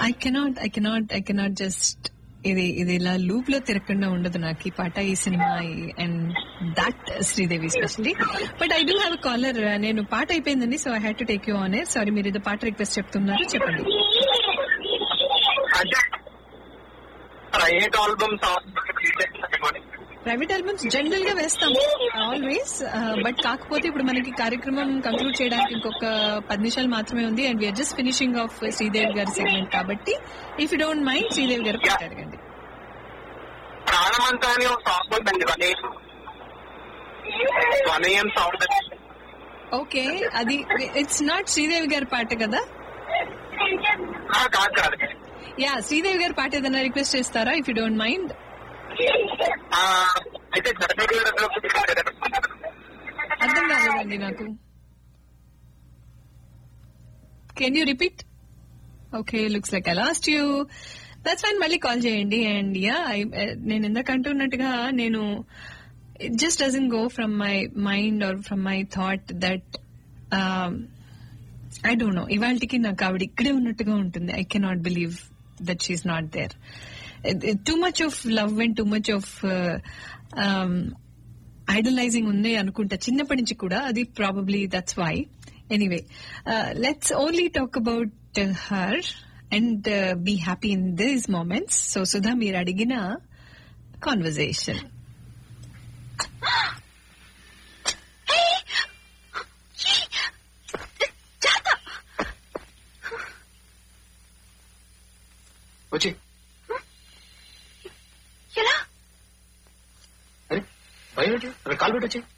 I cannot just ఇది ఇలా loop లో తిరగకుండా ఉండదు నాకు ఈ పాట, ఈ cinema, and that Sridevi specially. But I do have a caller. నేను పాట అయిపోయిందండి, so I had to take you on air. Sorry, మీరు ఇది పాట రిక్వెస్ట్ చెప్తున్నారు, చెప్పండి. ప్రైవేట్ ఆల్బమ్స్ జనరల్ గా వేస్తాము ఆల్వేస్, బట్ కాకపోతే ఇప్పుడు మనకి కార్యక్రమం కంక్లూడ్ చేయడానికి ఇంకొక 10 నిమిషాలు మాత్రమే ఉంది, and we are just finishing of Sridevi గారి సెగ్మెంట్ కాబట్టి if you don't mind Sridevi గారు పాట అడగండి. ఓకే, అది ఇట్స్ నాట్ శ్రీదేవి గారి పాట కదా? యా, శ్రీదేవి గారి పాట ఏదైనా రిక్వెస్ట్ చేస్తారా ఇఫ్ యూ డోంట్ మైండ్? అర్థం కాలేదండి నాకు. Can you repeat? Okay, looks like I last you. That's fine, మళ్ళీ కాల్ చేయండి. అండ్ యా, నేను ఇందాక అంటున్నట్టుగా నేను it just doesn't go from my mind are from my thought that I don't know, ఇవాళకి నాకు ఆవిడ ఇక్కడే ఉన్నట్టుగా ఉంటుంది. I cannot believe that she's not there. Too much of love and too much of idolizing ఉంది అనుకుంటా చిన్నప్పటి నుంచి కూడా. అది probably that's why. Anyway, let's only talk about her and be happy in these moments. So Sudha, మీరు అడిగిన conversation. వచ్చి భయం ఏంటి? కాలు పెట్టి వచ్చి